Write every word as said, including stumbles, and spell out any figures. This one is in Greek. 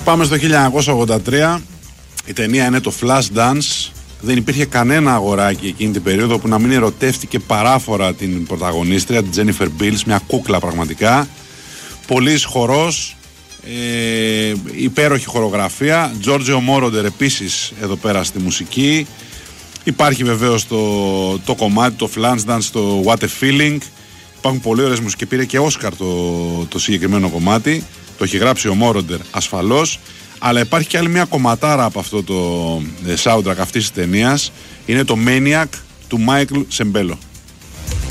Πάμε στο χίλια εννιακόσια ογδόντα τρία. Η ταινία είναι το Flashdance. Δεν υπήρχε κανένα αγοράκι εκείνη την περίοδο που να μην ερωτεύτηκε παράφορα την πρωταγωνίστρια, την Τζένιφερ Μπίλς, μια κούκλα πραγματικά. Πολύς χορός, ε, υπέροχη χορογραφία. Τζόρτζιο Μόροντερ επίσης εδώ πέρα στη μουσική. Υπάρχει βεβαίως το, το κομμάτι, το Flashdance, το What a Feeling. Υπάρχουν πολύ ωραίες μουσικές και πήρε και Όσκαρ το, το συγκεκριμένο κομμάτι. Το έχει γράψει ο Μόροντερ ασφαλώς. Αλλά υπάρχει και άλλη μια κομματάρα από αυτό το soundtrack αυτής της ταινίας. Είναι το Maniac του Μάικλ Σεμπέλο.